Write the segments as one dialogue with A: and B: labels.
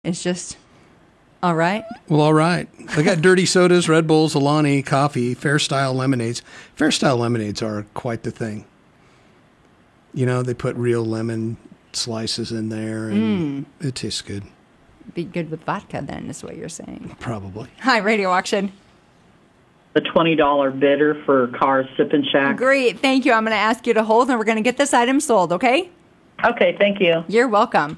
A: It's just all right.
B: Well, all right. They got dirty sodas, Red Bulls, Alani, coffee, Fair Style lemonades. Fair Style lemonades are quite the thing. You know, they put real lemon slices in there, and it tastes good.
A: Be good with vodka, then, is what you're saying.
B: Probably.
A: Hi, Radio Auction.
C: The $20 bidder for Cars Sip and Shack.
A: Great. Thank you. I'm going to ask you to hold, and we're going to get this item sold, okay?
C: Okay, thank you.
A: You're welcome.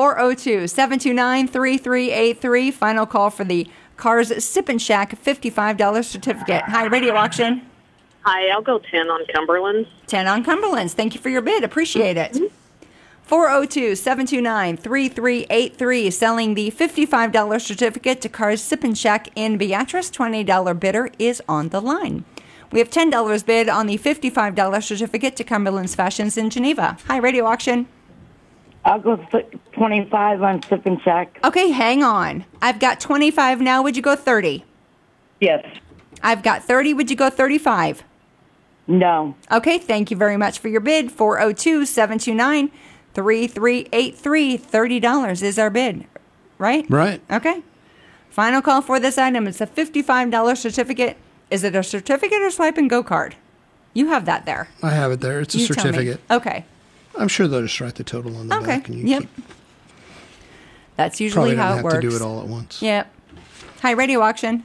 A: 402-729-3383. Final call for the Cars Sip and Shack $55 certificate. Hi, Radio Auction.
D: Hi, I'll go 10 on Cumberland's.
A: 10 on Cumberland's. Thank you for your bid. Appreciate it. 402-729-3383. Selling the $55 certificate to Cars Sip and Shack in Beatrice. $20 bidder is on the line. We have $10 bid on the $55 certificate to Cumberland's Fashions in Geneva. Hi, Radio Auction.
E: I'll go 25 on Sip and Shack.
A: Okay, hang on. I've got 25 now. Would you go 30?
C: Yes.
A: I've got 30. Would you go 35?
E: No.
A: Okay, thank you very much for your bid. 402-729-3383. $30 is our bid, right?
B: Right.
A: Okay. Final call for this item. It's a $55 certificate. Is it a certificate or swipe and go card? You have that there.
B: I have it there. It's a
A: You tell me.
B: certificate.
A: Okay.
B: I'm sure they'll just write the total on the back. And you
A: That's usually
B: probably
A: how
B: don't
A: it
B: have
A: works.
B: to do it all at once.
A: Yep. Hi, Radio Auction.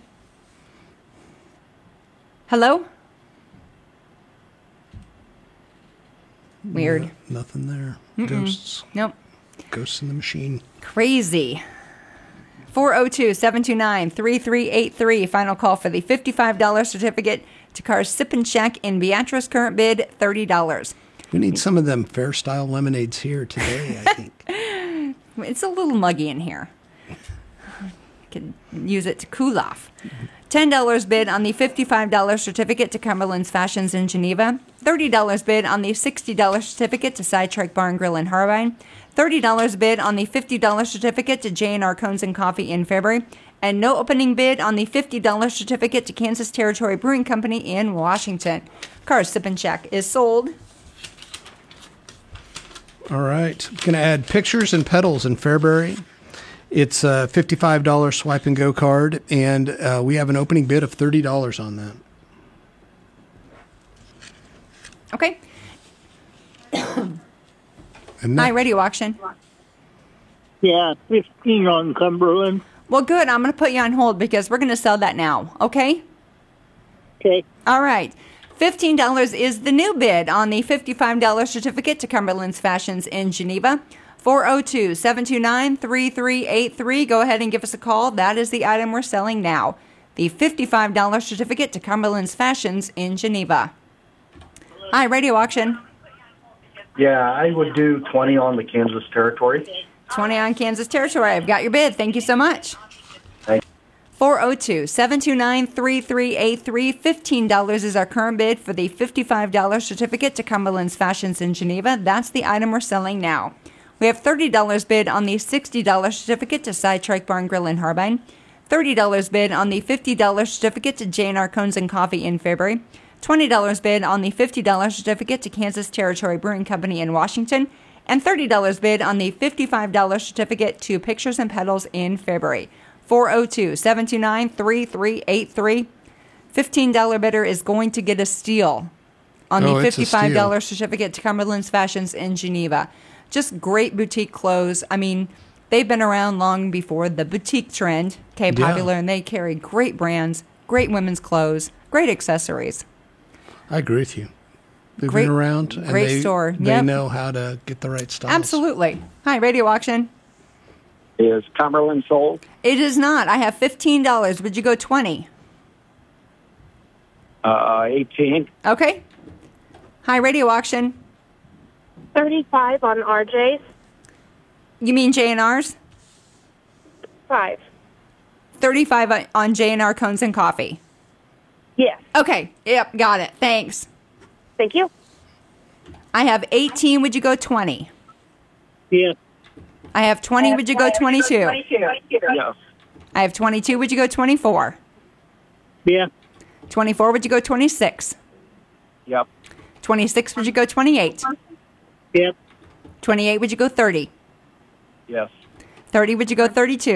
A: Hello? Weird.
B: Yeah, nothing there. Ghosts.
A: Nope.
B: Ghosts in the machine.
A: Crazy. 402-729-3383. Final call for the $55 certificate to Cars Sip and Shack in Beatrice. Current bid, $30.
B: We need some of them Fair Style lemonades here today, I think.
A: It's a little muggy in here. Can use it to cool off. $10 bid on the $55 certificate to Cumberland's Fashions in Geneva. $30 bid on the $60 certificate to Sidetrack Bar and Grill in Harbine. $30 bid on the $50 certificate to J&R Cones and Coffee in Fairbury. And no opening bid on the $50 certificate to Kansas Territory Brewing Company in Washington. Cars Sip and Shack is sold.
B: All right. Going to add Pictures and Pedals in Fairbury. It's a $55 swipe and go card, and we have an opening bid of $30 on that.
A: Okay.
B: And
A: Hi, Radio Auction.
D: Yeah, 15 on Cumberland.
A: Well, good. I'm going to put you on hold because we're going to sell that now. Okay?
D: Okay.
A: All right. $15 is the new bid on the $55 certificate to Cumberland's Fashions in Geneva. 402-729-3383. Go ahead and give us a call. That is the item we're selling now. The $55 certificate to Cumberland's Fashions in Geneva. Hi, Radio Auction.
F: Yeah, I would do 20 on the Kansas Territory.
A: 20 on Kansas Territory. I've got your bid. Thank you so much. 402-729-3383. $15 is our current bid for the $55 certificate to Cumberland's Fashions in Geneva. That's the item we're selling now. We have $30 bid on the $60 certificate to Sidetrack Bar and Grill in Harbine. $30 bid on the $50 certificate to J&R Cones and Coffee in Fairbury. $20 bid on the $50 certificate to Kansas Territory Brewing Company in Washington. And $30 bid on the $55 certificate to Pictures and Pedals in Fairbury. 402-729-3383. $15 bidder is going to get a steal on the $55 certificate to Cumberland's Fashions in Geneva. Just great boutique clothes. I mean, they've been around long before the boutique trend became popular, and they carry great brands, great women's clothes, great accessories.
B: I agree with you. They've been around, and
A: great store.
B: They know how to get the right styles.
A: Absolutely. Hi, Radio Auction.
D: Is Cumberland sold?
A: It is not. I have $15. Would you go 20?
D: 18.
A: Okay. Hi, Radio Auction.
G: 35 on RJ's.
A: You mean J&R's?
G: 5.
A: 35 on J&R Cones and Coffee.
G: Yes.
A: Okay. Yep. Got it. Thanks.
G: Thank you.
A: I have 18. Would you go 20?
D: Yeah.
A: I have 20. Would you go 22?
D: Yeah.
A: I have 22. Would you go 24?
D: Yeah.
A: 24. Would you go 26?
D: Yep.
A: 26. Would you go 28?
D: Yep.
A: 28. Would you go 30?
F: Yes.
A: 30, would you go 32?